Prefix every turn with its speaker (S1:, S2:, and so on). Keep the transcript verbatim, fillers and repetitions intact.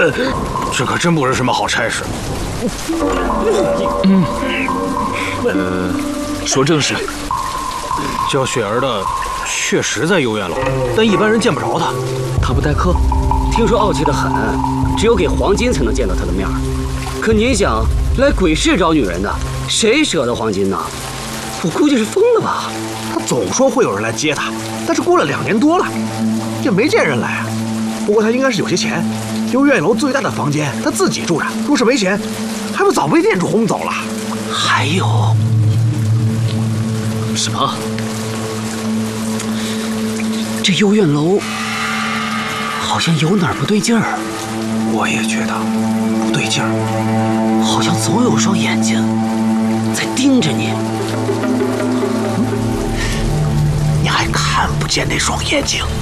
S1: 这可真不是什么好差事。
S2: 嗯，呃，说正事。
S1: 叫雪儿的确实在幽院楼，但一般人见不着他。
S3: 他不待客，听说傲气得很，只有给黄金才能见到他的面。可您想，来鬼市找女人的，谁舍得黄金呢？我估计是疯了吧。
S4: 他总说会有人来接他，但是过了两年多了，也没见人来啊。不过他应该是有些钱，幽院楼最大的房间他自己住着，若是没钱，还不早被店主轰走了。
S3: 还有
S2: 什么？
S3: 这幽院楼好像有哪儿不对劲儿。
S4: 我也觉得不对劲儿，
S3: 好像总有双眼睛在盯着你。
S4: 你还看不见那双眼睛？